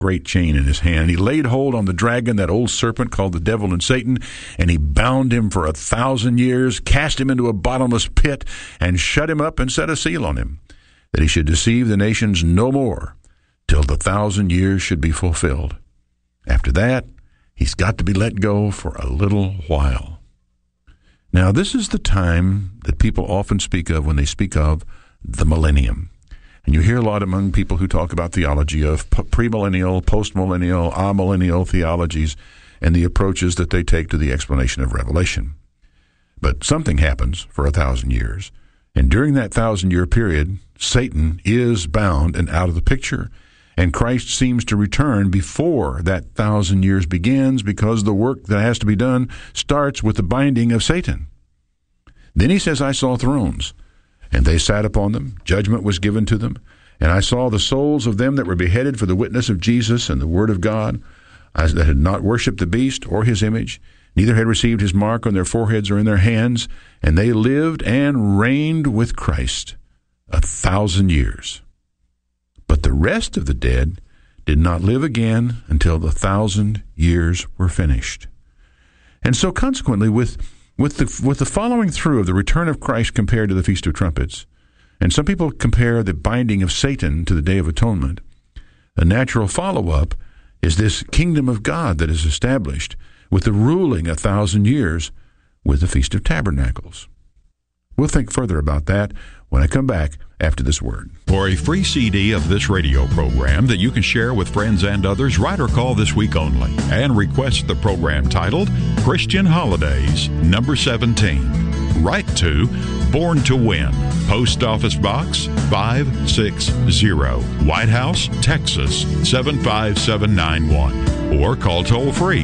great chain in his hand. He laid hold on the dragon, that old serpent called the devil and Satan, and he bound him for 1,000 years, cast him into a bottomless pit, and shut him up and set a seal on him, that he should deceive the nations no more, till the 1,000 years should be fulfilled. After that, he's got to be let go for a little while. Now, this is the time that people often speak of when they speak of the millennium. And you hear a lot among people who talk about theology of premillennial, postmillennial, amillennial theologies and the approaches that they take to the explanation of Revelation. But something happens for 1,000 years. And during that 1,000-year period, Satan is bound and out of the picture. And Christ seems to return before that 1,000 years begins, because the work that has to be done starts with the binding of Satan. Then he says, I saw thrones, and they sat upon them. Judgment was given to them. And I saw the souls of them that were beheaded for the witness of Jesus and the word of God, that had not worshipped the beast or his image, neither had received his mark on their foreheads or in their hands. And they lived and reigned with Christ 1,000 years. But the rest of the dead did not live again until the 1,000 years were finished. And so consequently, with the following through of the return of Christ compared to the Feast of Trumpets, and some people compare the binding of Satan to the Day of Atonement, a natural follow-up is this kingdom of God that is established with the ruling 1,000 years with the Feast of Tabernacles. We'll think further about that when I come back after this word. For a free CD of this radio program that you can share with friends and others, write or call this week only and request the program titled Christian Holidays, number 17. Write to Born to Win, Post Office Box 560, White House, Texas 75791. Or call toll-free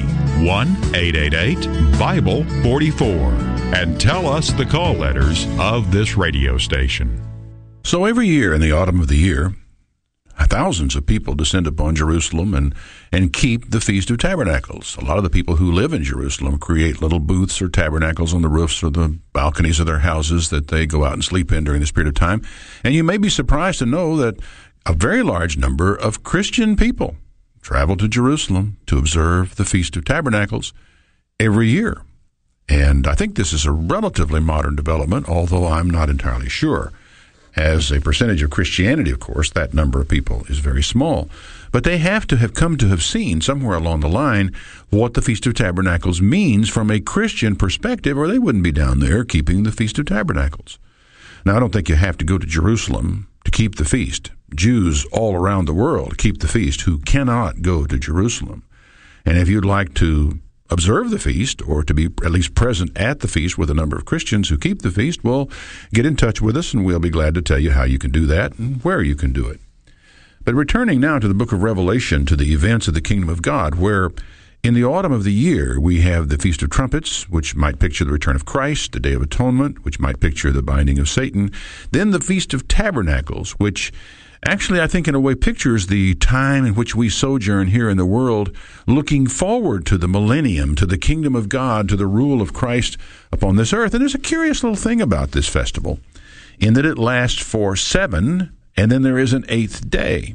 1-888-BIBLE-44 and tell us the call letters of this radio station. So every year in the autumn of the year, thousands of people descend upon Jerusalem and keep the Feast of Tabernacles. A lot of the people who live in Jerusalem create little booths or tabernacles on the roofs or the balconies of their houses that they go out and sleep in during this period of time. And you may be surprised to know that a very large number of Christian people travel to Jerusalem to observe the Feast of Tabernacles every year. And I think this is a relatively modern development, although I'm not entirely sure. As a percentage of Christianity, of course, that number of people is very small. But they have come to have seen somewhere along the line what the Feast of Tabernacles means from a Christian perspective, or they wouldn't be down there keeping the Feast of Tabernacles. Now, I don't think you have to go to Jerusalem to keep the feast. Jews all around the world keep the feast who cannot go to Jerusalem. And if you'd like to observe the feast, or to be at least present at the feast with a number of Christians who keep the feast, well, get in touch with us and we'll be glad to tell you how you can do that and where you can do it. But returning now to the book of Revelation, to the events of the kingdom of God, where in the autumn of the year we have the Feast of Trumpets, which might picture the return of Christ, the Day of Atonement, which might picture the binding of Satan, then the Feast of Tabernacles, which actually, I think, in a way, pictures the time in which we sojourn here in the world, looking forward to the millennium, to the kingdom of God, to the rule of Christ upon this earth. And there's a curious little thing about this festival, in that it lasts for 7, and then there is an 8th day.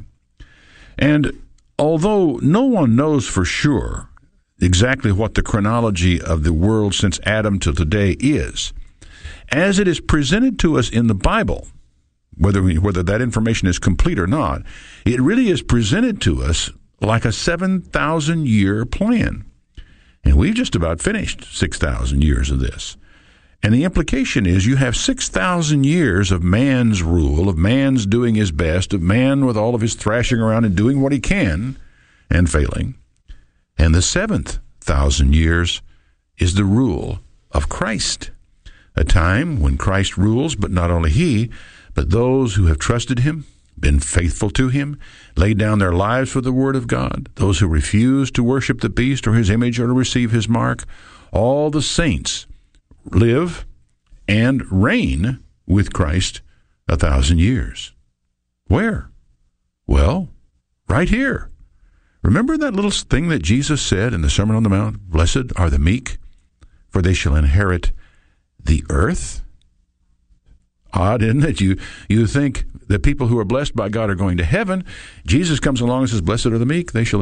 And although no one knows for sure exactly what the chronology of the world since Adam till today is, as it is presented to us in the Bible, whether that information is complete or not, it really is presented to us like a 7,000-year plan. And we've just about finished 6,000 years of this. And the implication is you have 6,000 years of man's rule, of man's doing his best, of man with all of his thrashing around and doing what he can and failing. And the 7th 1,000 years is the rule of Christ, a time when Christ rules, but not only he, but those who have trusted him, been faithful to him, laid down their lives for the word of God, those who refuse to worship the beast or his image or to receive his mark, all the saints live and reign with Christ 1,000 years. Where? Well, right here. Remember that little thing that Jesus said in the Sermon on the Mount? Blessed are the meek, for they shall inherit the earth. Odd, isn't it? You think that people who are blessed by God are going to heaven. Jesus comes along and says, "Blessed are the meek; they shall